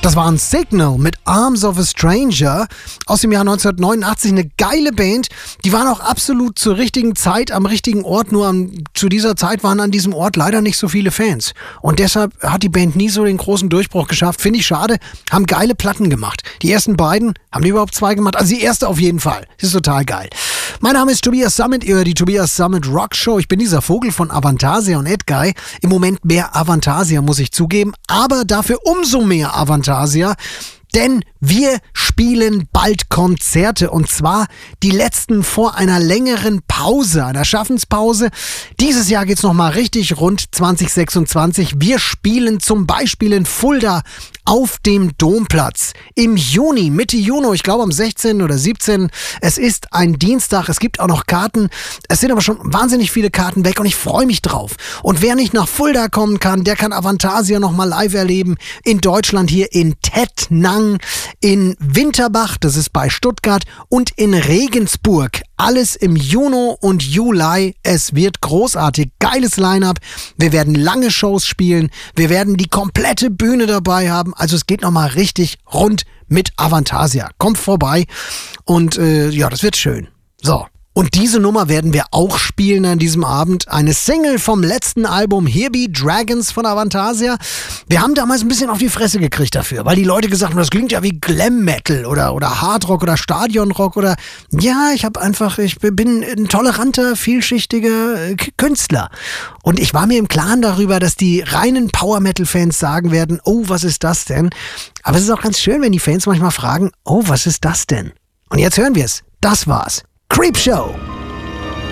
Das war ein Signal mit Arms of a Stranger aus dem Jahr 1989. Eine geile Band. Die waren auch absolut zur richtigen Zeit am richtigen Ort. Nur zu dieser Zeit waren an diesem Ort leider nicht so viele Fans. Und deshalb hat die Band nie so den großen Durchbruch geschafft. Finde ich schade. Haben geile Platten gemacht. Die ersten beiden, haben die überhaupt 2 gemacht? Also die erste auf jeden Fall. Das ist total geil. Mein Name ist Tobias Summit, ihr hört die Tobias Summit Rock Show. Ich bin dieser Vogel von Avantasia und Edguy. Im Moment mehr Avantasia, muss ich zugeben. Aber dafür umso mehr Avantasia. Denn wir spielen bald Konzerte und zwar die letzten vor einer längeren Pause, einer Schaffenspause. Dieses Jahr geht's nochmal richtig rund 2026. Wir spielen zum Beispiel in Fulda auf dem Domplatz im Juni, Mitte Juni, ich glaube am 16. oder 17. Es ist ein Dienstag, es gibt auch noch Karten. Es sind aber schon wahnsinnig viele Karten weg und ich freue mich drauf. Und wer nicht nach Fulda kommen kann, der kann Avantasia nochmal live erleben. In Deutschland hier in Tettnang, in Winterbach, das ist bei Stuttgart, und in Regensburg. Alles im Juni und Juli. Es wird großartig. Geiles Line-Up. Wir werden lange Shows spielen. Wir werden die komplette Bühne dabei haben. Also es geht nochmal richtig rund mit Avantasia. Kommt vorbei und ja, das wird schön. So. Und diese Nummer werden wir auch spielen an diesem Abend. Eine Single vom letzten Album Here Be Dragons von Avantasia. Wir haben damals ein bisschen auf die Fresse gekriegt dafür, weil die Leute gesagt haben, das klingt ja wie Glam Metal oder Hardrock oder Stadionrock oder ja, ich bin ein toleranter, vielschichtiger Künstler. Und ich war mir im Klaren darüber, dass die reinen Power Metal Fans sagen werden, oh, was ist das denn? Aber es ist auch ganz schön, wenn die Fans manchmal fragen, oh, was ist das denn? Und jetzt hören wir es. Das war's. Creepshow.